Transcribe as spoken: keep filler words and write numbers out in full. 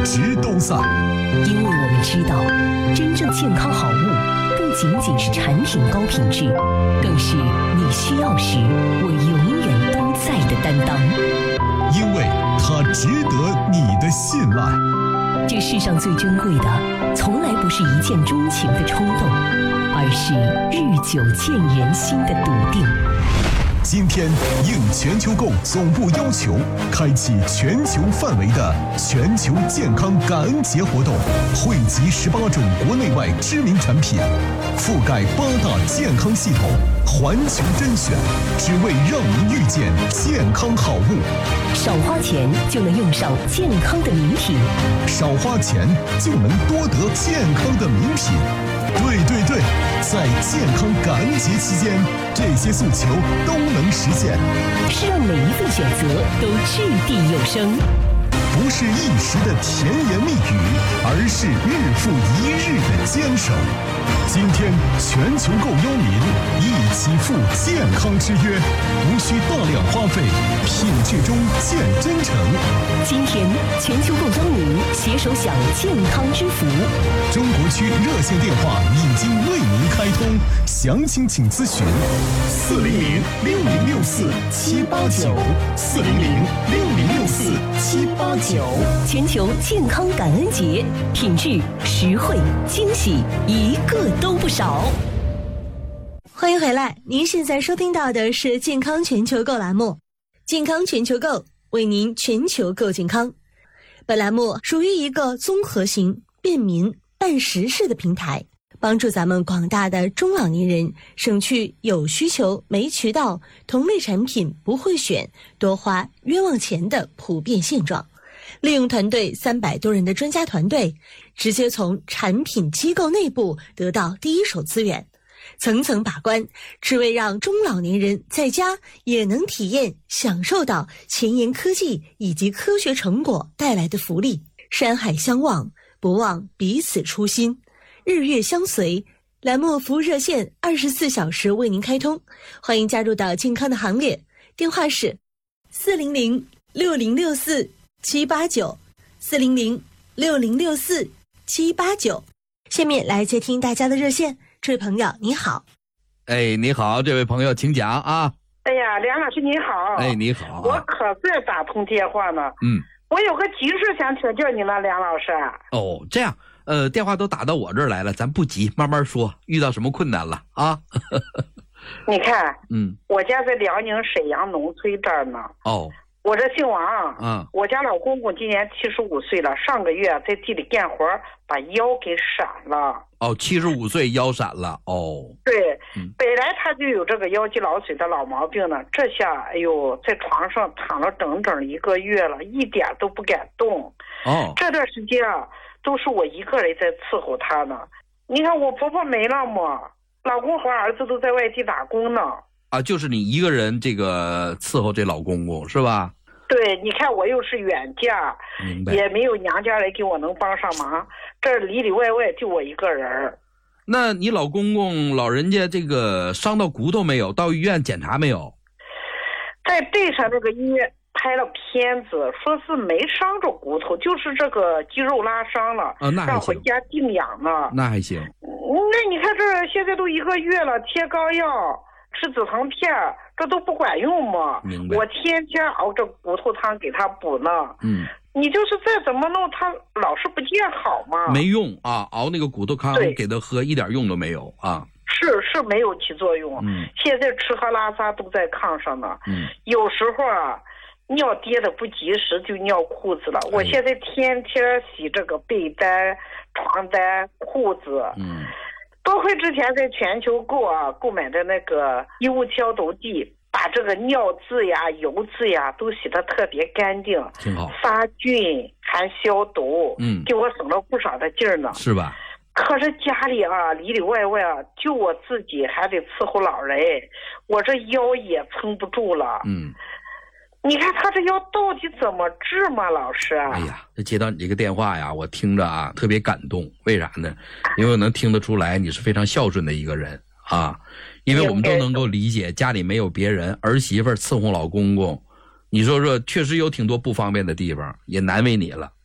直东散。 因为我们知道，真正健康好物不仅仅是产品高品质，更是你需要时我永远都在的担当。 因为它值得你的信赖。 这世上最珍贵的，从来不是一见钟情的冲动，而是日久见人心的笃定。 今天应全球购总部要求，开启全球范围的全球健康感恩节活动，汇集十八种国内外知名产品，覆盖八大健康系统，环球甄选，只为让您遇见健康好物。 少花钱就能用上健康的名品， 少花钱就能多得健康的名品。对对对，在健康感恩节期间，这些诉求都能实现， 是让每一份选择都掷地有声， 不是一时的甜言蜜语，而是日复一日的坚守。今天全球购邀您一起赴健康之约，无需大量花费，品质中见真诚。 今天全球购邀您携手享健康之福。 中国区热线电话已经为您开通，详情请咨询四零零六零六四七八九四零零六零六四七八九。 全球健康感恩节，品质、实惠、惊喜，一个都不少。 欢迎回来，您现在收听到的是健康全球购栏目，健康全球购为您全球购健康。本栏目属于一个综合型、便民、办实事的平台，帮助咱们广大的中老年人省去有需求没渠道、同类产品不会选、多花冤枉钱的普遍现状。利用团队三百多人的专家团队，直接从产品机构内部得到第一手资源，层层把关，只为让中老年人在家也能体验享受到前沿科技以及科学成果带来的福利。山海相望，不忘彼此初心，日月相随。栏目服务热线二十四小时为您开通，欢迎加入到健康的行列。电话是四零零六零六四七八九四零零六零六四七八九。下面来接听大家的热线。这位朋友你好。 哎，你好，这位朋友请讲啊。 哎呀，梁老师你好。 哎，你好、啊、 我可在打通电话呢。 嗯， 我有个急事想请教你了，梁老师。 哦，这样，呃，电话都打到我这儿来了，咱不急，慢慢说，遇到什么困难了啊？ 你看， 嗯， 我家在辽宁沈阳农村这儿呢。 哦， 我这姓王， 嗯， 我家老公公今年七十五岁了，上个月在地里干活把腰给闪了。 哦，七十五岁腰闪了。哦， 对、 嗯， 本来他就有这个腰肌劳损的老毛病呢，这下哎呦，在床上躺了整整一个月了，一点都不敢动。 哦， 这段时间啊，都是我一个人在伺候他呢。你看我婆婆没了嘛，老公和儿子都在外地打工呢。 啊，就是你一个人这个伺候这老公公是吧？ 对，你看我又是远嫁，也没有娘家人给我能帮上忙，这里里外外就我一个人。 那你老公公老人家这个伤到骨头没有？到医院检查没有？ 在背上那个医院拍了片子，说是没伤着骨头，就是这个肌肉拉伤了， 啊，那还行， 让回家静养呢。 那还行。 那你看这现在都一个月了，贴膏药，吃止疼片，这都不管用嘛。 明白。 我天天熬着骨头汤给他补呢。 嗯。 你就是再怎么弄，他老是不见好嘛。 没用啊，熬那个骨头汤给他喝一点用都没有啊。 是是没有起作用。 嗯。现在吃喝拉撒都在炕上呢。 嗯。 有时候啊，尿跌的不及时就尿裤子了。哎、我现在天天洗这个被单、床单、裤子。 嗯。 多亏之前在全球购啊购买的那个衣物消毒剂，把这个尿渍呀、油渍呀都洗得特别干净， 挺好， 杀菌还消毒， 嗯， 给我省了不少的劲儿呢， 是吧？ 可是家里啊，里里外外啊，就我自己还得伺候老人，我这腰也撑不住了， 嗯。 你看他这腰到底怎么治嘛，老师？ 哎呀，这接到你这个电话呀，我听着啊特别感动。为啥呢？因为我能听得出来你是非常孝顺的一个人啊。因为我们都能够理解家里没有别人，儿媳妇伺候老公公，你说说确实有挺多不方便的地方，也难为你了